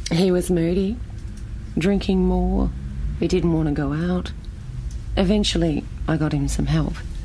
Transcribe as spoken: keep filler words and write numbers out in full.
He was moody, drinking more. He didn't want to go out. Eventually, I got him some help.